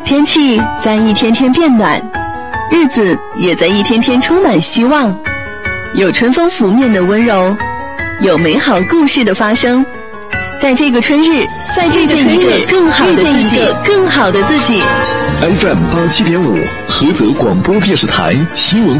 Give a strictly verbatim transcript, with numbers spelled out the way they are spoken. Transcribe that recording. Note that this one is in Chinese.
天气在一天天变暖，日子也在一天天充满希望。有春风拂面的温柔，有美好故事的发生。在这个春日，在这个春日，更好的自己，更好的自己。 F M 八七点五，菏泽广播电视台新闻。